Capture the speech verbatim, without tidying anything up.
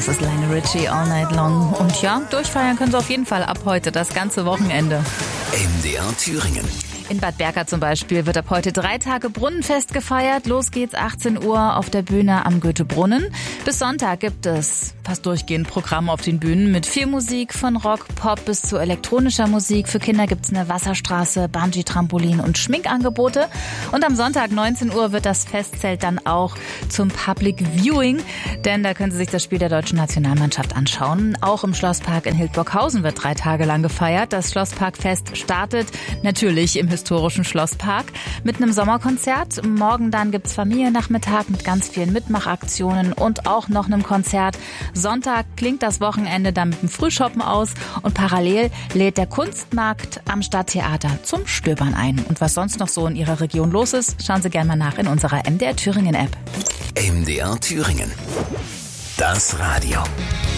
Das ist Lionel Richie, All Night Long. Und ja, durchfeiern können Sie auf jeden Fall ab heute, das ganze Wochenende. M D R Thüringen. In Bad Berka zum Beispiel wird ab heute drei Tage Brunnenfest gefeiert. Los geht's achtzehn Uhr auf der Bühne am Goethe-Brunnen. Bis Sonntag gibt es fast durchgehend Programm auf den Bühnen mit viel Musik, von Rock, Pop bis zu elektronischer Musik. Für Kinder gibt's eine Wasserstraße, Bungee-Trampolin und Schminkangebote. Und am Sonntag neunzehn Uhr wird das Festzelt dann auch zum Public Viewing, denn da können Sie sich das Spiel der deutschen Nationalmannschaft anschauen. Auch im Schlosspark in Hildburghausen wird drei Tage lang gefeiert. Das Schlossparkfest startet natürlich im historischen Schlosspark mit einem Sommerkonzert. Morgen dann gibt's Familiennachmittag mit ganz vielen Mitmachaktionen und auch noch einem Konzert. Sonntag klingt das Wochenende dann mit dem Frühshoppen aus und parallel lädt der Kunstmarkt am Stadttheater zum Stöbern ein. Und was sonst noch so in Ihrer Region los ist, schauen Sie gerne mal nach in unserer M D R Thüringen App. M D R Thüringen. Das Radio.